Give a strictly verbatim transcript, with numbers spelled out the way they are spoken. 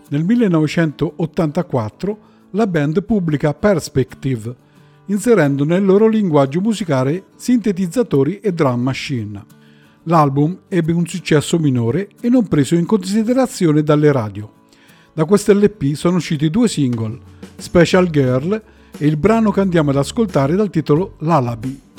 Nel millenovecentottantaquattro la band pubblica Perspective, inserendo nel loro linguaggio musicale sintetizzatori e drum machine. L'album ebbe un successo minore e non preso in considerazione dalle radio. Da questo L P sono usciti due single, Special Girl e il brano che andiamo ad ascoltare dal titolo Lullaby.